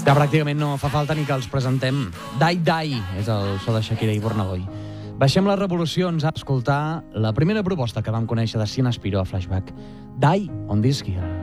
Ja pràcticament no fa falta ni que els presentem. Die Die és el so de Shakira i Bornagoi. Baixem les revolucions a escoltar la primera proposta que vam conèixer de Sina Spiro a Flashback. Die on this hill.